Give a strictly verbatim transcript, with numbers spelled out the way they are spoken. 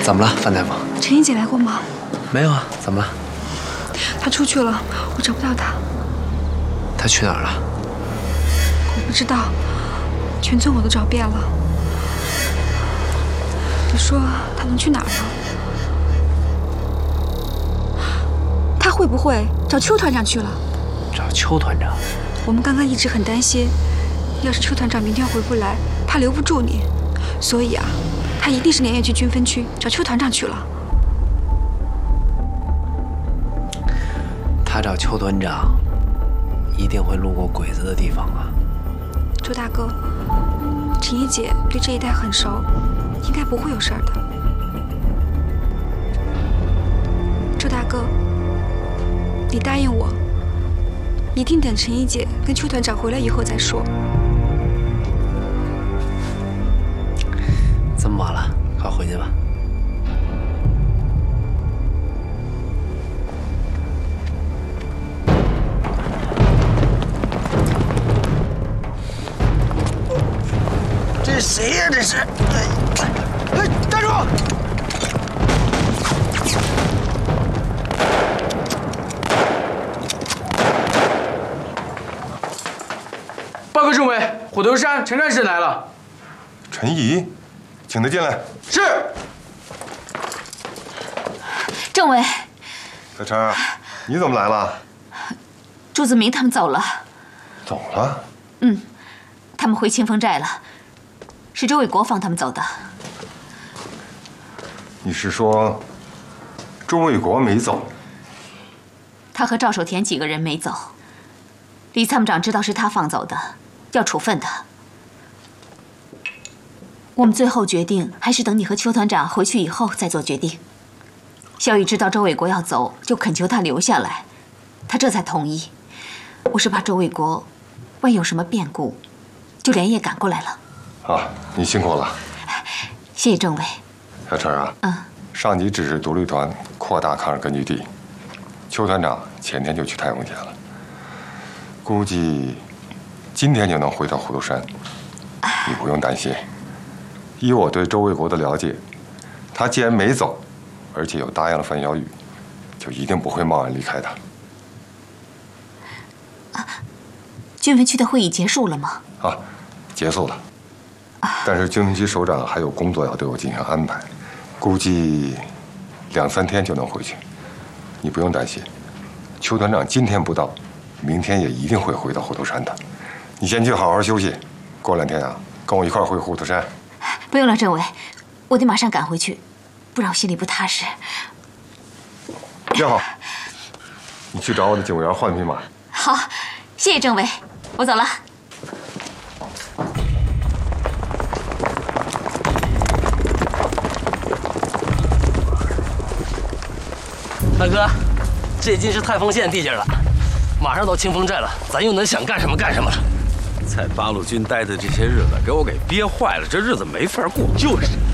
怎么了，范大夫？ 陈怡姐来过吗？ 没有啊，怎么了？ 她出去了，我找不到她。 她去哪儿了？ 我不知道，全村我都找遍了。你说她能去哪儿呢？她会不会找邱团长去了？ 找邱团长？ 我们刚刚一直很担心，要是邱团长明天回不来，怕留不住你，所以啊，他一定是连夜去军分区找邱团长去了。 他找邱团长，一定会路过鬼子的地方啊。 周大哥，陈怡姐对这一带很熟，应该不会有事儿的。周大哥，你答应我，一定等陈怡姐跟邱团长回来以后再说。 这么晚了，快回去吧。 这是谁呀？这是！哎，哎，站住！ 报告政委，虎头山陈干事来了。 陈怡，请他进来。 是。 政委， 小陈，你怎么来了？ 朱子明他们走了。 走了？ 嗯，他们回清风寨了，是周卫国放他们走的。 你是说周卫国没走？ 他和赵守田几个人没走。李参谋长知道是他放走的，要处分他。我们最后决定还是等你和邱团长回去以后再做决定。萧雨知道周卫国要走，就恳求他留下来，他这才同意。我是怕周卫国万一有什么变故，就连夜赶过来了。 啊，你辛苦了。 谢谢政委。 小陈啊， 嗯， 上级指示独立团扩大抗日根据地，邱团长前天就去太永县了，估计今天就能回到虎头山。你不用担心，依我对周卫国的了解，他既然没走，而且又答应了范小雨，就一定不会贸然离开的。 军分区的会议结束了吗？ 啊，结束了。但是军分区首长还有工作要对我进行安排，估计两三天就能回去。你不用担心，邱团长今天不到，明天也一定会回到虎头山的。你先去好好休息，过两天啊，跟我一块儿回虎头山。 不用了，政委，我得马上赶回去，不然我心里不踏实。 叶好，你去找我的警卫员换匹马。 好，谢谢政委，我走了。 大哥，这已经是太丰县地界了，马上到清风寨了，咱又能想干什么干什么了。 在八路军待的这些日子，给我给憋坏了，这日子没法过。 就是，